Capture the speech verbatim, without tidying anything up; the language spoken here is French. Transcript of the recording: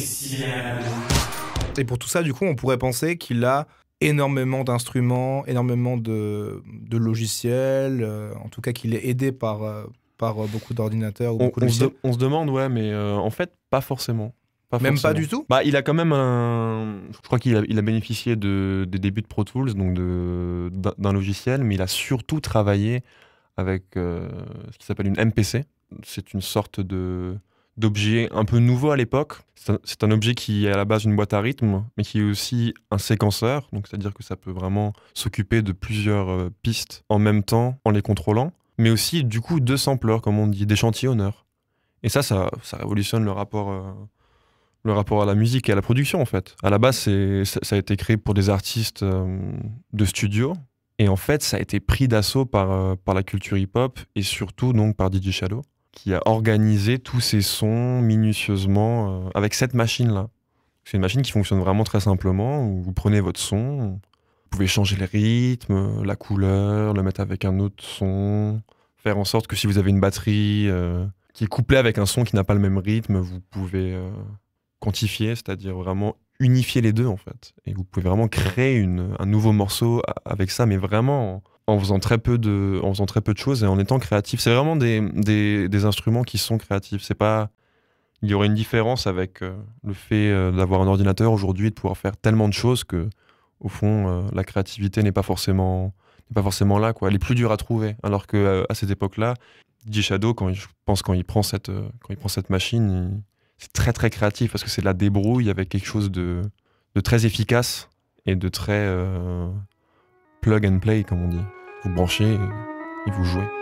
Et pour tout ça, du coup, on pourrait penser qu'il a énormément d'instruments, énormément de, de logiciels, euh, en tout cas qu'il est aidé par, euh, par euh, beaucoup d'ordinateurs ou On, beaucoup de on, se logiciels. de- on se demande, ouais, mais euh, en fait, pas forcément. Pas Même pas forcément. du tout. Bah, il a quand même un. Je crois qu'il a, il a bénéficié de, des débuts de Pro Tools, donc de, d'un d'un logiciel, mais il a surtout travaillé avec euh, ce qui s'appelle une M P C. C'est une sorte de d'objet un peu nouveau à l'époque. C'est un, c'est un objet qui est à la base une boîte à rythme, mais qui est aussi un séquenceur. Donc, c'est-à-dire que ça peut vraiment s'occuper de plusieurs euh, pistes en même temps en les contrôlant, mais aussi du coup deux sampleurs, comme on dit, d'échantillonneurs. Et ça, ça, ça révolutionne le rapport, euh, le rapport à la musique et à la production, en fait. À la base, c'est, ça, ça a été créé pour des artistes euh, de studio. Et en fait, ça a été pris d'assaut par, euh, par la culture hip-hop et surtout donc par D J Shadow, qui a organisé tous ces sons minutieusement euh, avec cette machine-là. C'est une machine qui fonctionne vraiment très simplement, où vous prenez votre son, vous pouvez changer le rythme, la couleur, le mettre avec un autre son, faire en sorte que si vous avez une batterie euh, qui est couplée avec un son qui n'a pas le même rythme, vous pouvez euh, quantifier, c'est-à-dire vraiment unifier les deux en fait. Et vous pouvez vraiment créer une, un nouveau morceau a- avec ça, mais vraiment en, en faisant très peu de, en faisant très peu de choses et en étant créatif. C'est vraiment des, des, des instruments qui sont créatifs. C'est pas, il y aurait une différence avec euh, le fait euh, d'avoir un ordinateur aujourd'hui et de pouvoir faire tellement de choses que, au fond, euh, la créativité n'est pas forcément, n'est pas forcément là, quoi. Elle est plus dure à trouver. Alors que euh, à cette époque-là, D J Shadow, quand il, je pense quand il prend cette, euh, quand il prend cette machine, il- c'est très très créatif parce que c'est de la débrouille avec quelque chose de, de très efficace et de très euh, plug and play, comme on dit. Vous branchez et, et vous jouez.